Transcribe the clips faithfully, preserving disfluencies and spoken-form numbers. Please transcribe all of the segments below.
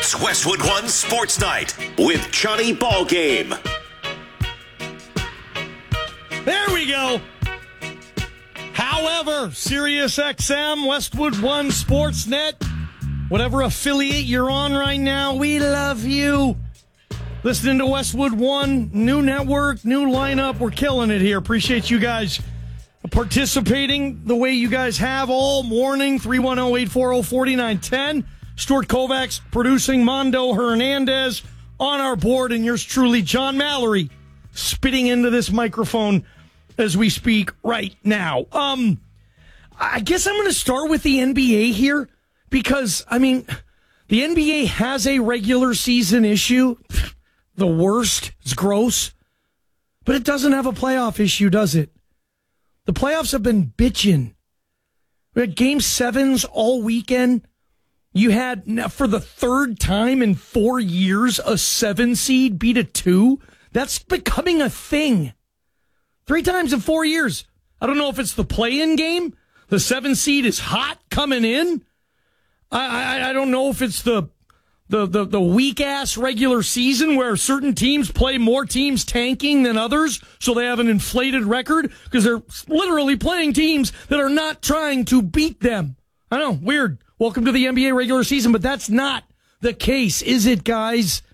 It's Westwood One Sports Night with Johnny Ballgame. There we go. However, Sirius X M, Westwood One Sportsnet, whatever affiliate you're on right now, we love you. Listening to Westwood One, new network, new lineup. We're killing it here. Appreciate you guys participating the way you guys have all morning. three one zero, eight four zero, four nine one zero. Stuart Kovacs producing, Mondo Hernandez on our board, and yours truly, John Mallory, spitting into this microphone as we speak right now. Um, I guess I'm going to start with the N B A here because, I mean, the N B A has a regular season issue. The worst. It's gross. But it doesn't have a playoff issue, does it? The playoffs have been bitching. We had game sevens all weekend. You had, for the third time in four years, a seven seed beat a two. That's becoming a thing. Three times in four years. I don't know if it's the play-in game. The seven seed is hot coming in. I I, I don't know if it's the the the, the weak-ass regular season where certain teams play more teams tanking than others, so they have an inflated record because they're literally playing teams that are not trying to beat them. I know, weird. Welcome to the N B A regular season, but that's not the case, is it, guys?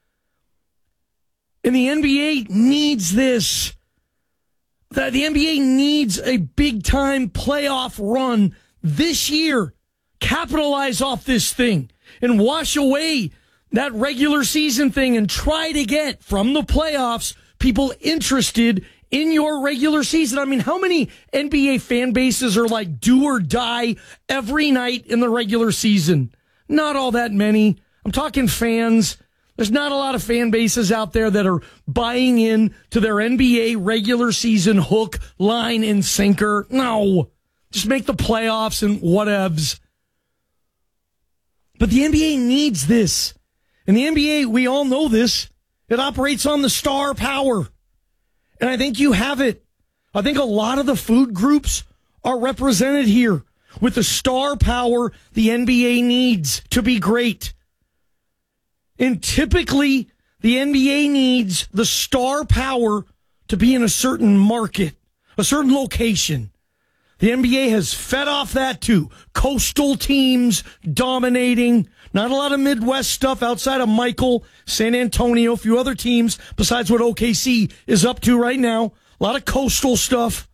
And the N B A needs this. The, the N B A needs a big-time playoff run this year. Capitalize off this thing and wash away that regular season thing and try to get, from the playoffs, people interested in your regular season. I mean, how many N B A fan bases are like do or die every night in the regular season? Not all that many. I'm talking fans. There's not a lot of fan bases out there that are buying in to their N B A regular season hook, line, and sinker. No. Just make the playoffs and whatevs. But the N B A needs this. And the N B A, we all know this, it operates on the star power. And I think you have it. I think a lot of the food groups are represented here with the star power the N B A needs to be great. And typically, the N B A needs the star power to be in a certain market, a certain location. The N B A has fed off that too. Coastal teams dominating. Not a lot of Midwest stuff outside of Michael, San Antonio, a few other teams besides what O K C is up to right now. A lot of coastal stuff.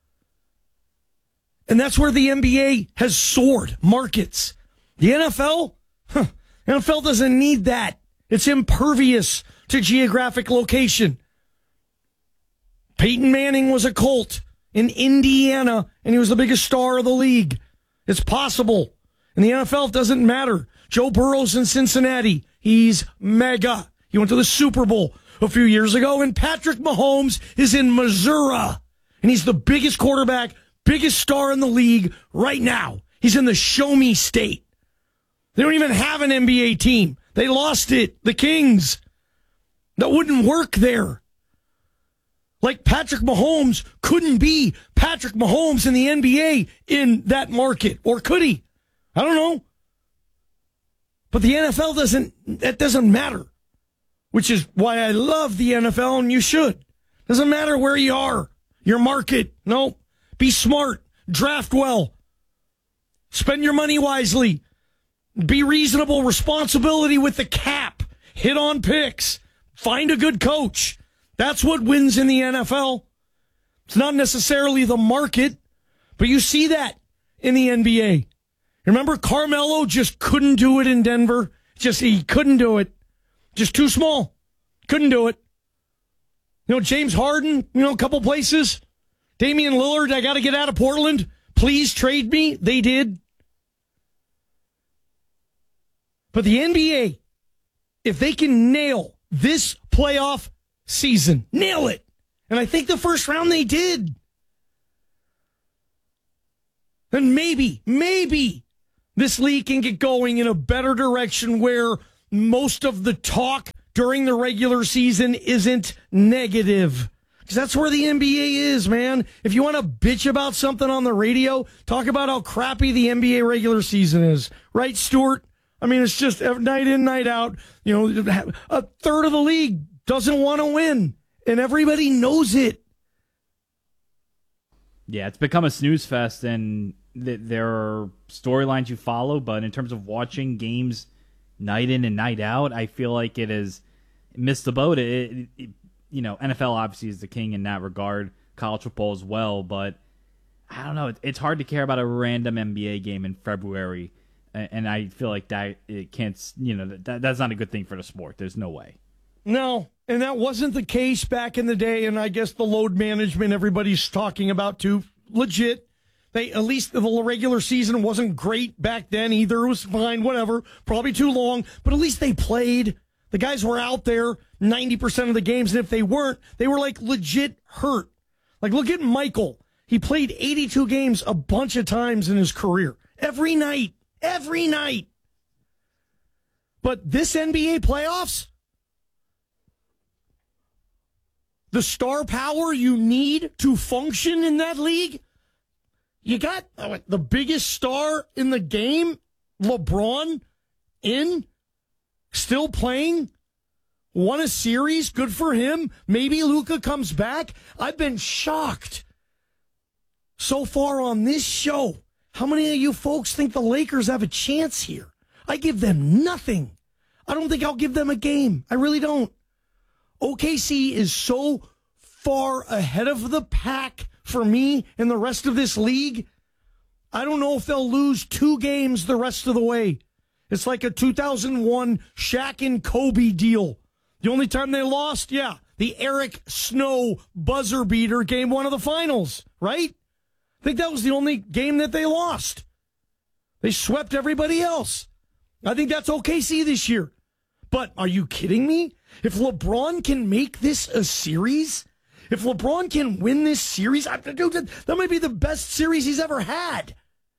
And that's where the N B A has soared markets. The N F L? Huh. N F L doesn't need that. It's impervious to geographic location. Peyton Manning was a Colt in Indiana, and he was the biggest star of the league. It's possible. In the N F L, it doesn't matter. Joe Burrow's in Cincinnati. He's mega. He went to the Super Bowl a few years ago, and Patrick Mahomes is in Missouri, and he's the biggest quarterback, biggest star in the league right now. He's in the show-me state. They don't even have an N B A team. They lost it. The Kings. That wouldn't work there. Like Patrick Mahomes couldn't be Patrick Mahomes in the N B A in that market. Or could he? I don't know. But the N F L doesn't, that doesn't matter. Which is why I love the N F L, and you should. Doesn't matter where you are. Your market. No. Be smart. Draft well. Spend your money wisely. Be reasonable. Responsibility with the cap. Hit on picks. Find a good coach. That's what wins in the N F L. It's not necessarily the market, but you see that in the N B A. Remember, Carmelo just couldn't do it in Denver. Just, he couldn't do it. Just too small. Couldn't do it. You know, James Harden, you know, a couple places. Damian Lillard, I got to get out of Portland. Please trade me. They did. But the N B A, if they can nail this playoff season, nail it. And I think the first round they did. Then maybe, maybe this league can get going in a better direction where most of the talk during the regular season isn't negative. Because that's where the N B A is, man. If you want to bitch about something on the radio, talk about how crappy the N B A regular season is. Right, Stuart? I mean, it's just night in, night out. You know, a third of the league doesn't want to win, and everybody knows it. Yeah, it's become a snooze fest, and th- there are storylines you follow, but in terms of watching games night in and night out, I feel like it has missed the boat. It, it, it, you know, N F L obviously is the king in that regard, college football as well, but I don't know. It, it's hard to care about a random N B A game in February, and, and I feel like that it can't, you know, that that's not a good thing for the sport. There's no way. No, and that wasn't the case back in the day, and I guess the load management everybody's talking about too, legit. They, at least the regular season wasn't great back then either. It was fine, whatever, probably too long, but at least they played. The guys were out there ninety percent of the games, and if they weren't, they were like legit hurt. Like, look at Michael. He played eighty-two games a bunch of times in his career. Every night. Every night. But this N B A playoffs, the star power you need to function in that league, you got the biggest star in the game, LeBron, in, still playing, won a series, good for him. Maybe Luka comes back. I've been shocked so far on this show. How many of you folks think the Lakers have a chance here? I give them nothing. I don't think I'll give them a game. I really don't. O K C is so far ahead of the pack for me and the rest of this league. I don't know if they'll lose two games the rest of the way. It's like a two thousand one Shaq and Kobe deal. The only time they lost, yeah, the Eric Snow buzzer beater game one of the finals, right? I think that was the only game that they lost. They swept everybody else. I think that's O K C this year. But are you kidding me? If LeBron can make this a series, if LeBron can win this series, dude, that might be the best series he's ever had.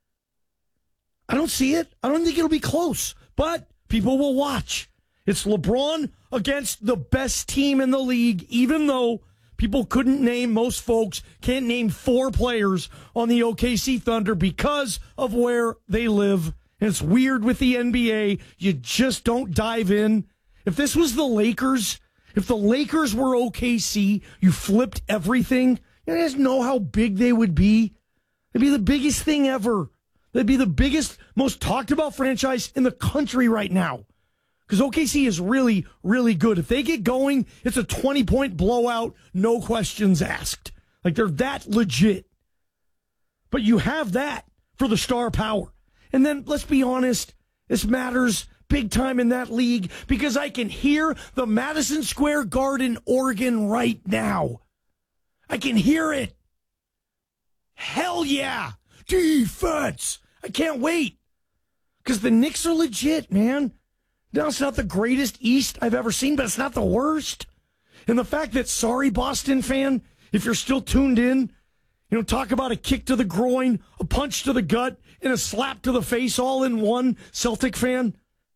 I don't see it. I don't think it'll be close, but people will watch. It's LeBron against the best team in the league, even though people couldn't name, most folks can't name four players on the O K C Thunder because of where they live. And it's weird with the N B A. You just don't dive in. If this was the Lakers, if the Lakers were O K C, you flipped everything, you guys know how big they would be. They'd be the biggest thing ever. They'd be the biggest, most talked about franchise in the country right now. Because O K C is really, really good. If they get going, it's a twenty-point blowout, no questions asked. Like, they're that legit. But you have that for the star power. And then, let's be honest, this matters big time in that league because I can hear the Madison Square Garden organ right now. I can hear it. Hell yeah. Defense. I can't wait. Because the Knicks are legit, man. Now, it's not the greatest East I've ever seen, but it's not the worst. And the fact that, sorry, Boston fan, if you're still tuned in, you know, talk about a kick to the groin, a punch to the gut, and a slap to the face all in one, Celtic fan.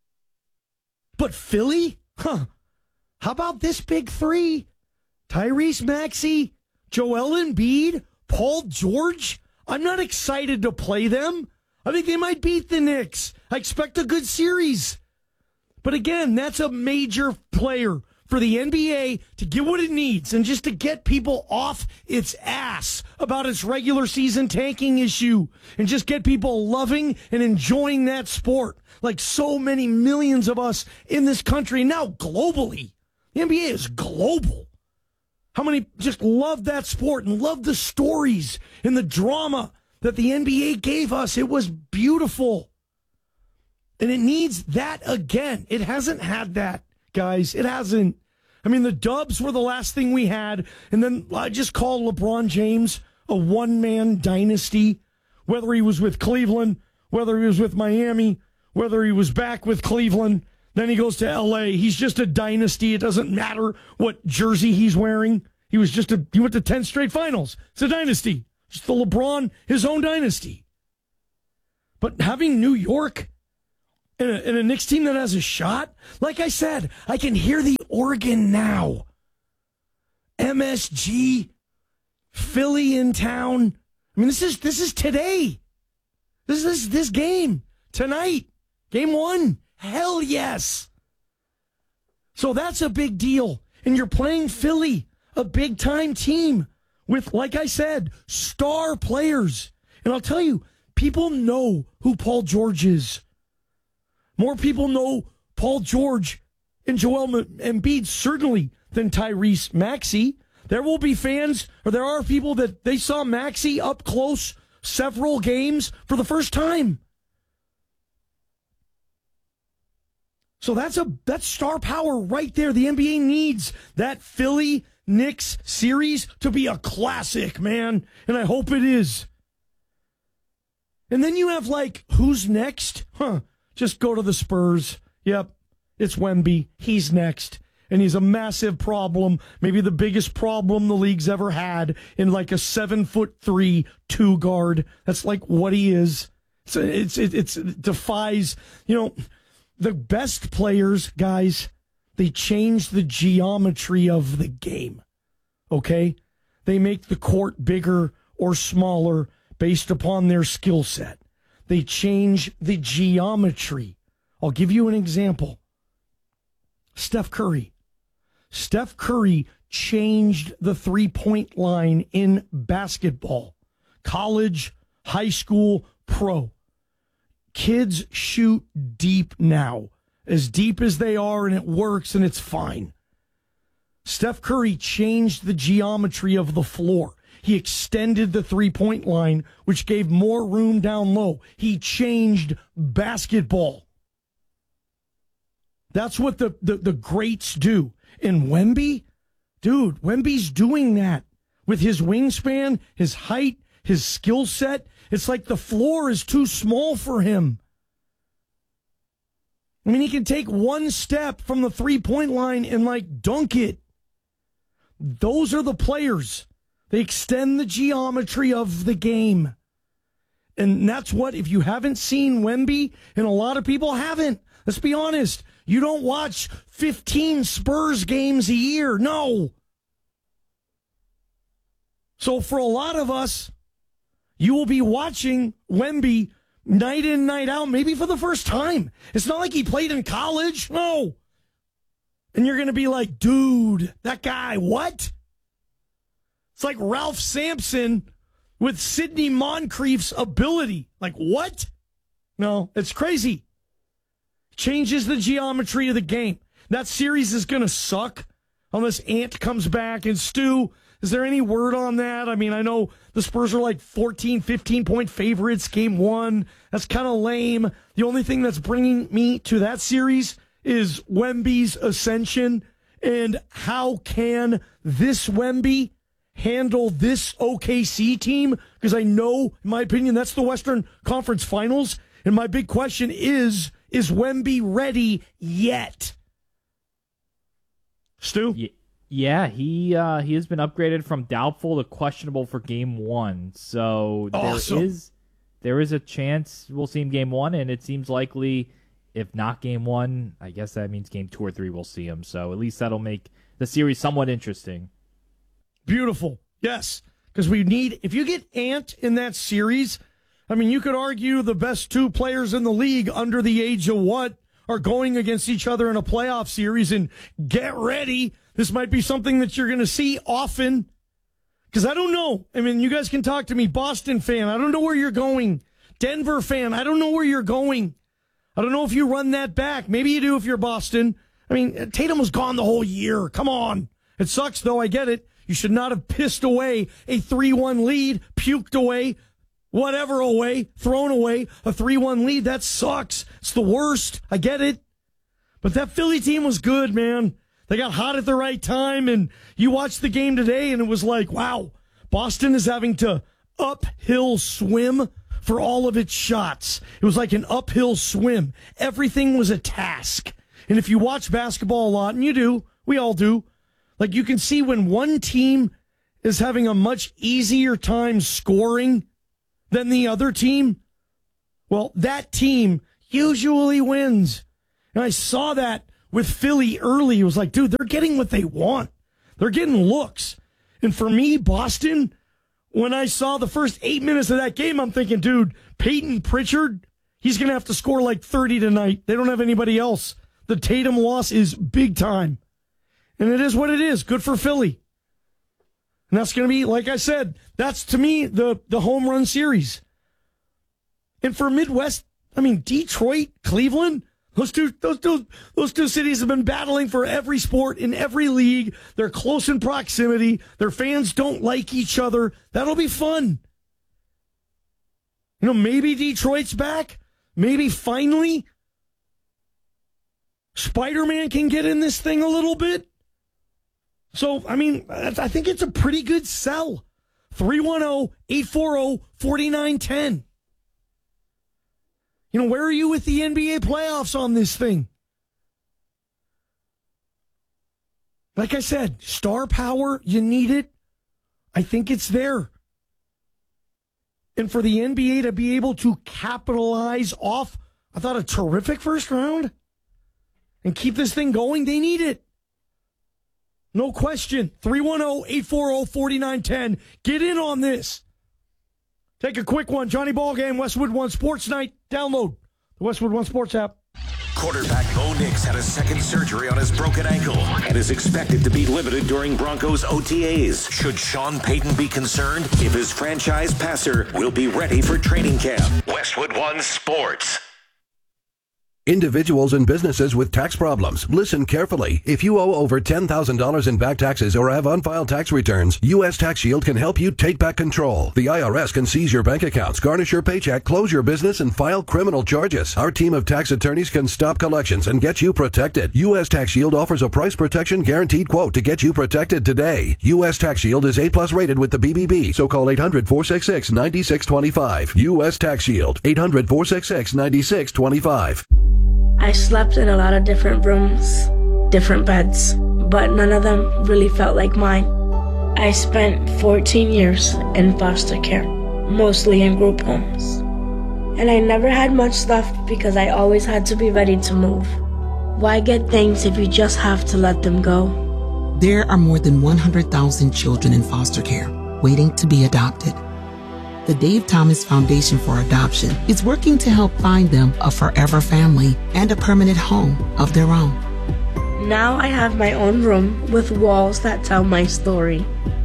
But Philly? Huh. How about this big three? Tyrese Maxey, Joel Embiid, Paul George? I'm not excited to play them. I think they might beat the Knicks. I expect a good series. But again, that's a major player for the N B A to get what it needs and just to get people off its ass about its regular season tanking issue and just get people loving and enjoying that sport like so many millions of us in this country, now globally. The N B A is global. How many just love that sport and love the stories and the drama that the N B A gave us? It was beautiful. And it needs that again. It hasn't had that, guys. It hasn't. I mean, the Dubs were the last thing we had. And then I just call LeBron James a one-man dynasty, whether he was with Cleveland, whether he was with Miami, whether he was back with Cleveland. Then he goes to L A. He's just a dynasty. It doesn't matter what jersey he's wearing. He was just a, he went to ten straight finals. It's a dynasty. Just the LeBron, his own dynasty. But having New York in a, in a Knicks team that has a shot, like I said, I can hear the organ now. M S G, Philly in town. I mean, this is this is today. This is this game tonight. Game one Hell yes. So that's a big deal. And you're playing Philly, a big-time team with, like I said, star players. And I'll tell you, people know who Paul George is. More people know Paul George and Joel Embiid, certainly, than Tyrese Maxey. There will be fans, or there are people that they saw Maxey up close several games for the first time. So that's a that's star power right there. The N B A needs that Philly Knicks series to be a classic, man. And I hope it is. And then you have, like, who's next? Huh. Just go to the Spurs. Yep. It's Wemby. He's next. And he's a massive problem. Maybe the biggest problem the league's ever had in, like, a seven foot three two guard. That's like what he is. So it's, it's, it's it defies, you know, the best players, guys, they change the geometry of the game, okay? They make the court bigger or smaller based upon their skill set. They change the geometry. I'll give you an example. Steph Curry. Steph Curry changed the three-point line in basketball. College, high school, pro. Kids shoot deep now, as deep as they are, and it works, and it's fine. Steph Curry changed the geometry of the floor. He extended the three-point line, which gave more room down low. He changed basketball. That's what the, the, the greats do. And Wemby, dude, Wemby's doing that with his wingspan, his height, his skill set. It's like the floor is too small for him. I mean, he can take one step from the three-point line and, like, dunk it. Those are the players. They extend the geometry of the game. And that's what, if you haven't seen Wemby, and a lot of people haven't, let's be honest, you don't watch fifteen Spurs games a year. No. So for a lot of us, you will be watching Wemby night in, night out, maybe for the first time. It's not like he played in college. No. And you're going to be like, dude, that guy, what? It's like Ralph Sampson with Sidney Moncrief's ability. Like, what? No, it's crazy. Changes the geometry of the game. That series is going to suck unless Ant comes back. And Stu, is there any word on that? I mean, I know the Spurs are like fourteen, fifteen-point favorites game one. That's kind of lame. The only thing that's bringing me to that series is Wemby's ascension. And how can this Wemby handle this O K C team? Because I know, in my opinion, that's the Western Conference Finals. And my big question is, is Wemby ready yet? Stu? Yeah. Yeah, he uh, he has been upgraded from doubtful to questionable for game one. So awesome. there is there is a chance we'll see him game one, and it seems likely if not game one, I guess that means game two or three we'll see him. So at least that'll make the series somewhat interesting. Beautiful. Yes, because we need, if you get Ant in that series, I mean, you could argue the best two players in the league under the age of what are going against each other in a playoff series, and get ready. This might be something that you're going to see often, because I don't know. I mean, you guys can talk to me. Boston fan, I don't know where you're going. Denver fan, I don't know where you're going. I don't know if you run that back. Maybe you do if you're Boston. I mean, Tatum was gone the whole year. Come on. It sucks, though. I get it. You should not have pissed away a three one lead, puked away, whatever away, thrown away a three one lead. That sucks. It's the worst. I get it. But that Philly team was good, man. They got hot at the right time, and you watched the game today, and it was like, wow, Boston is having to uphill swim for all of its shots. It was like an uphill swim. Everything was a task. And if you watch basketball a lot, and you do, we all do, like you can see when one team is having a much easier time scoring than the other team, well, that team usually wins. And I saw that with Philly early. It was like, dude, they're getting what they want. They're getting looks. And for me, Boston, when I saw the first eight minutes of that game, I'm thinking, dude, Peyton Pritchard He's going to have to score like thirty tonight. They don't have anybody else. The Tatum loss is big time. And it is what it is. Good for Philly. And that's going to be, like I said, that's to me the, the home run series. And for Midwest, I mean, Detroit, Cleveland, those two, those two, those two cities have been battling for every sport in every league. They're close in proximity. Their fans don't like each other. That'll be fun. You know, maybe Detroit's back. Maybe finally Spider-Man can get in this thing a little bit. So, I mean, I think it's a pretty good sell. three one zero, eight four zero, four nine one zero. You know, where are you with the N B A playoffs on this thing? Like I said, star power, you need it. I think it's there. And for the N B A to be able to capitalize off, I thought, a terrific first round and keep this thing going, they need it. No question. three one zero, eight four zero, four nine one zero. Get in on this. Take a quick one. Johnny Ballgame, Westwood One Sports Night. Download the Westwood One Sports app. Quarterback Bo Nix had a second surgery on his broken ankle and is expected to be limited during Broncos O T As. Should Sean Payton be concerned if his franchise passer will be ready for training camp? Westwood One Sports. Individuals and businesses with tax problems, listen carefully. If you owe over ten thousand dollars in back taxes or have unfiled tax returns, U S Tax Shield can help you take back control. The I R S can seize your bank accounts, garnish your paycheck, close your business, and file criminal charges. Our team of tax attorneys can stop collections and get you protected. U S Tax Shield offers a price protection guaranteed quote to get you protected today. U S Tax Shield is A plus rated with the B B B, so call eight hundred, four six six, nine six two five. U S Tax Shield, eight hundred, four six six, nine six two five. I slept in a lot of different rooms, different beds, but none of them really felt like mine. I spent fourteen years in foster care, mostly in group homes. And I never had much left because I always had to be ready to move. Why get things if you just have to let them go? There are more than one hundred thousand children in foster care waiting to be adopted. The Dave Thomas Foundation for Adoption is working to help find them a forever family and a permanent home of their own. Now I have my own room with walls that tell my story.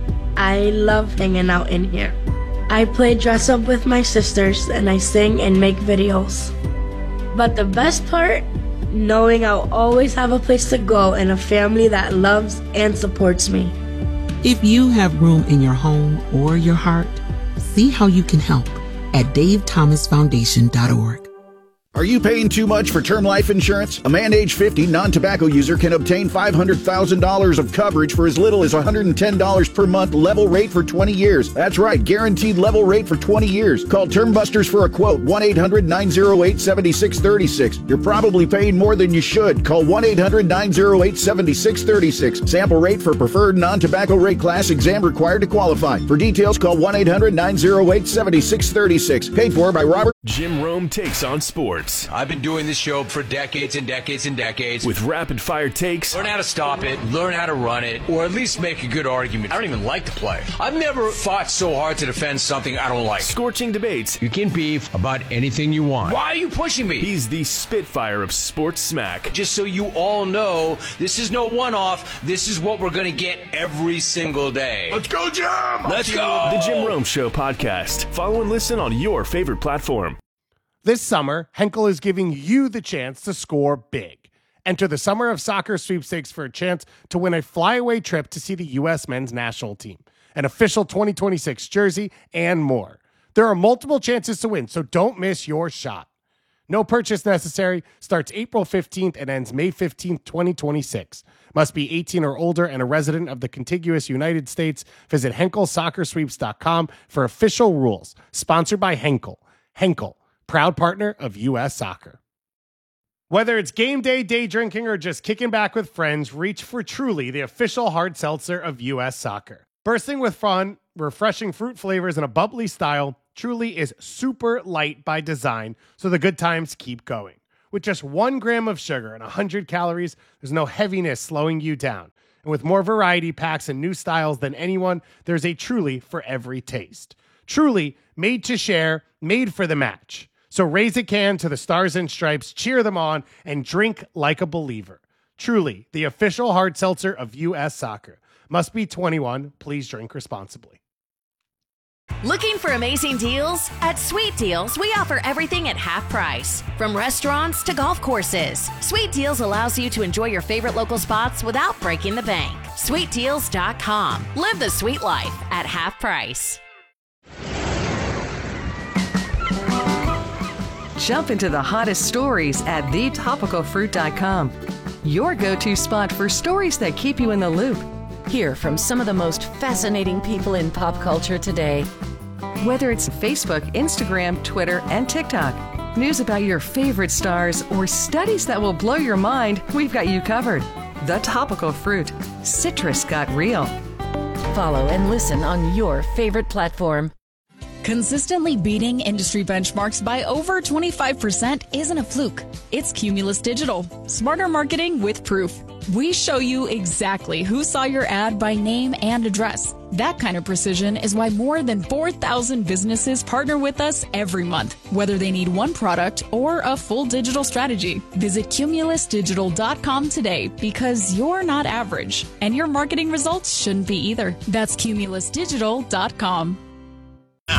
I love hanging out in here. I play dress up with my sisters and I sing and make videos. But the best part, knowing I'll always have a place to go and a family that loves and supports me. If you have room in your home or your heart, see how you can help at dave thomas foundation dot org. Are you paying too much for term life insurance? A man age fifty non-tobacco user can obtain five hundred thousand dollars of coverage for as little as one hundred ten dollars per month, level rate for twenty years. That's right, guaranteed level rate for twenty years. Call Term Busters for a quote, one eight hundred, nine oh eight, seven six three six. You're probably paying more than you should. Call one eight hundred, nine oh eight, seven six three six. Sample rate for preferred non-tobacco rate class, exam required to qualify. For details, call one eight hundred, nine oh eight, seven six three six. Paid for by Robert. Jim Rome takes on sports. I've been doing this show for decades and decades and decades. With rapid fire takes. Learn how to stop it, learn how to run it, or at least make a good argument. I don't even like to play. I've never fought so hard to defend something I don't like. Scorching debates. You can beef about anything you want. Why are you pushing me? He's the Spitfire of sports smack. Just so you all know, this is no one-off. This is what we're going to get every single day. Let's go, Jim! Let's go! The Jim Rome Show podcast. Follow and listen on your favorite platform. This summer, Henkel is giving you the chance to score big. Enter the Summer of Soccer sweepstakes for a chance to win a flyaway trip to see the U S men's national team, an official twenty twenty-six jersey, and more. There are multiple chances to win, so don't miss your shot. No purchase necessary, starts April fifteenth and ends May fifteenth, twenty twenty-six. Must be eighteen or older and a resident of the contiguous United States. Visit henkel soccer sweeps dot com for official rules. Sponsored by Henkel. Henkel, proud partner of U S Soccer. Whether it's game day, day drinking, or just kicking back with friends, reach for Truly, the official hard seltzer of U S Soccer. Bursting with fun, refreshing fruit flavors, and a bubbly style, Truly is super light by design, so the good times keep going. With just one gram of sugar and one hundred calories, there's no heaviness slowing you down. And with more variety packs and new styles than anyone, there's a Truly for every taste. Truly, made to share, made for the match. So raise a can to the Stars and Stripes, cheer them on, and drink like a believer. Truly, the official hard seltzer of U S Soccer. Must be twenty-one. Please drink responsibly. Looking for amazing deals? At Sweet Deals, we offer everything at half price. From restaurants to golf courses, Sweet Deals allows you to enjoy your favorite local spots without breaking the bank. sweet deals dot com. Live the sweet life at half price. Jump into the hottest stories at the topical fruit dot com. Your go-to spot for stories that keep you in the loop. Hear from some of the most fascinating people in pop culture today. Whether it's Facebook, Instagram, Twitter, and TikTok, news about your favorite stars, or studies that will blow your mind, we've got you covered. The Topical Fruit. Citrus got real. Follow and listen on your favorite platform. Consistently beating industry benchmarks by over twenty-five percent isn't a fluke. It's Cumulus Digital. Smarter marketing with proof. We show you exactly who saw your ad by name and address. That kind of precision is why more than four thousand businesses partner with us every month, whether they need one product or a full digital strategy. Visit cumulus digital dot com today, because you're not average, and your marketing results shouldn't be either. That's cumulus digital dot com.